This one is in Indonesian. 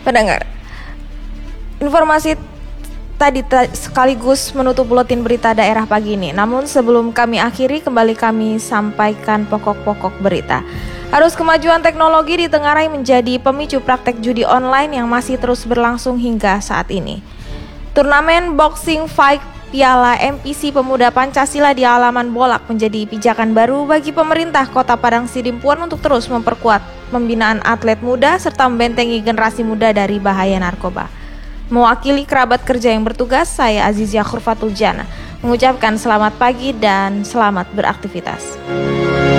Pendengar, informasi tadi sekaligus menutup buletin berita daerah pagi ini. Namun sebelum kami akhiri, kembali kami sampaikan pokok-pokok berita. Arus kemajuan teknologi ditengarai menjadi pemicu praktek judi online yang masih terus berlangsung hingga saat ini. Turnamen boxing fight Piala MPC Pemuda Pancasila di halaman Bolak menjadi pijakan baru bagi pemerintah Kota Padang Sidimpuan untuk terus memperkuat pembinaan atlet muda serta membentengi generasi muda dari bahaya narkoba. Mewakili kerabat kerja yang bertugas, saya Azizia Khurfatul Jana mengucapkan selamat pagi dan selamat beraktivitas.